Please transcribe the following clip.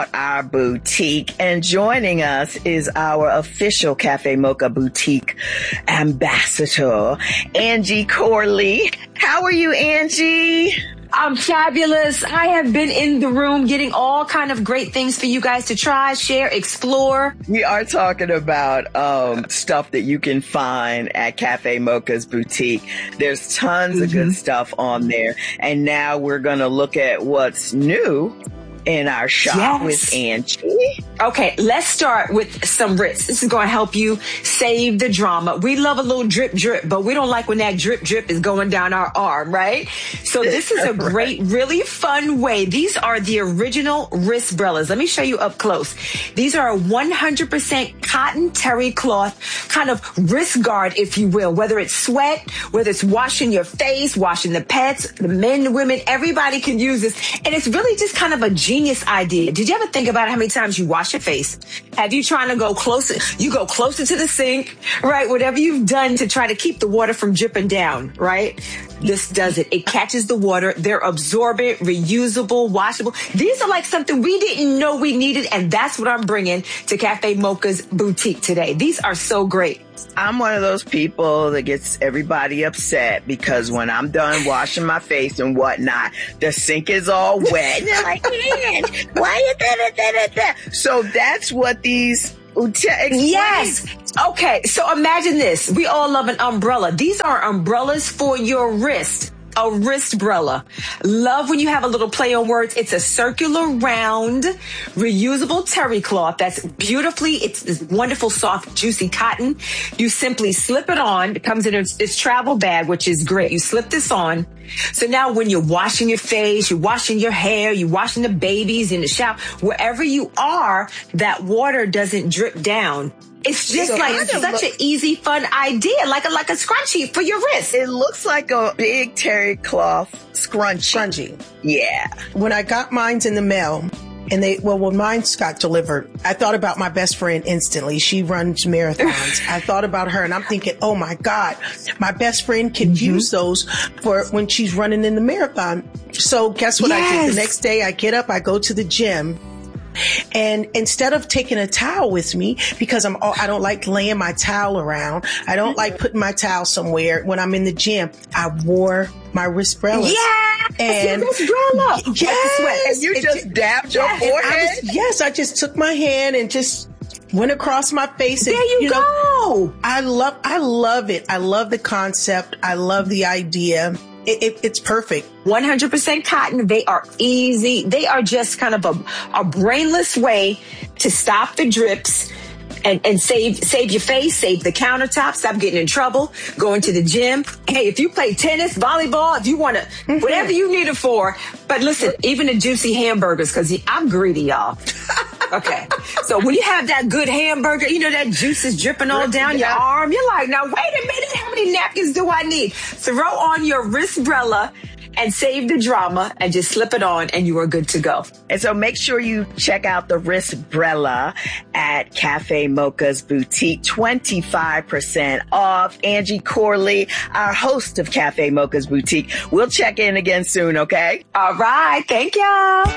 out our boutique. And joining us is our official Cafe Mocha Boutique ambassador, Angie Corley. How are you, Angie? I'm fabulous. I have been in the room getting all kind of great things for you guys to try, share, explore. We are talking about stuff that you can find at Cafe Mocha's boutique. There's tons of good stuff on there. And now we're going to look at what's new in our shop with Angie. Okay, let's start with some Ritz. This is going to help you save the drama. We love a little drip, but we don't like when that drip is going down our arm, right? So this is a great, really fun way. These are the original Ritz-brellas. Let me show you up close. These are a 100% cotton terry cloth kind of wrist guard, if you will, whether it's sweat, whether it's washing your face, washing the pets, the men, the women, everybody can use this. And it's really just kind of a genius idea. Did you ever think about how many times you wash your face? Have you trying to go closer? You go closer to the sink, right? Whatever you've done to try to keep the water from dripping down, right? This does it. It catches the water. They're absorbent, reusable, washable. These are like something we didn't know we needed, and that's what I'm bringing to Cafe Mocha's boutique today. These are so great. I'm one of those people that gets everybody upset because when I'm done washing my face and whatnot, the sink is all wet. And they're like, man, why is that? So that's what these... Yes. Okay. So imagine this. We all love an umbrella. These are umbrellas for your wrist. A wrist-brella. Love when you have a little play on words. It's a circular, round, reusable terry cloth that's beautifully, it's this wonderful, soft, juicy cotton. You simply slip it on. It comes in this travel bag, which is great. You slip this on. So now when you're washing your face, you're washing your hair, you're washing the babies in the shower, wherever you are, that water doesn't drip down. It's just such an easy, fun idea, like a scrunchie for your wrist. It looks like a big terry cloth scrunchie. Yeah. When I got mine's in the mail, and when mine got delivered, I thought about my best friend instantly. She runs marathons. I thought about her, and I'm thinking, oh my God, my best friend can use those for when she's running in the marathon. So guess what I did? The next day I get up, I go to the gym. And instead of taking a towel with me, because I don't like laying my towel around. I don't like putting my towel somewhere when I'm in the gym. I wore my wrist-brellas. Yeah. And your wrist-brella. Yes. And you just dabbed your forehead? I just took my hand and just went across my face. And, there you go. I love it. I love the concept. I love the idea. It's perfect. 100% cotton. They are easy. They are just kind of a brainless way to stop the drips and save your face, save the countertop, stop getting in trouble, going to the gym. Hey, if you play tennis, volleyball, if you want to, whatever you need it for. But listen, even the juicy hamburgers, because I'm greedy, y'all. Okay. So when you have that good hamburger, you know, that juice is dripping all down your arm. You're like, now, wait a minute. How many napkins do I need? Throw on your wrist-brella and save the drama and just slip it on and you are good to go. And so make sure you check out the wrist-brella at Cafe Mocha's boutique. 25% off. Angie Corley, our host of Cafe Mocha's boutique. We'll check in again soon, okay? All right. Thank y'all.